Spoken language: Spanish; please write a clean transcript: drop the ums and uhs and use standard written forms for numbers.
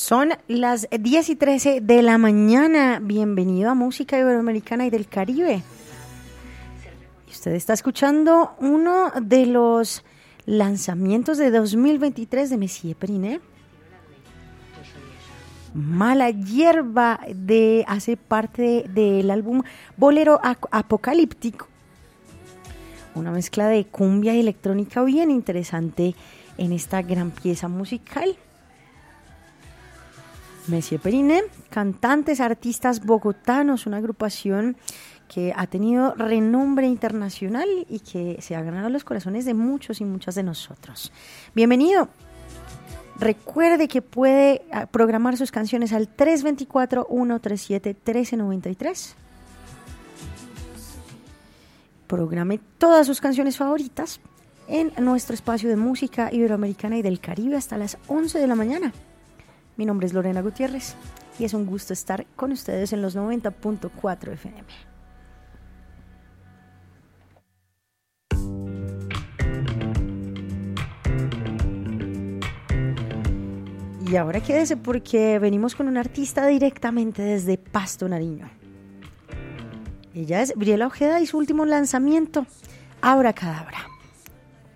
Son las 10:13 de la mañana. Bienvenido a Música Iberoamericana y del Caribe. Y usted está escuchando uno de los lanzamientos de 2023 de Messier Periné. Mala Hierba hace parte del álbum Bolero Apocalíptico. Una mezcla de cumbia y electrónica bien interesante en esta gran pieza musical. Messier Periné, cantantes, artistas bogotanos, una agrupación que ha tenido renombre internacional y que se ha ganado los corazones de muchos y muchas de nosotros. Bienvenido. Recuerde que puede programar sus canciones al 324-137-1393. Programe todas sus canciones favoritas en nuestro espacio de música iberoamericana y del Caribe hasta las 11 de la mañana. Mi nombre es Lorena Gutiérrez y es un gusto estar con ustedes en los 90.4 FM. Y ahora quédese porque venimos con una artista directamente desde Pasto, Nariño. Ella es Briela Ojeda y su último lanzamiento, Abracadabra.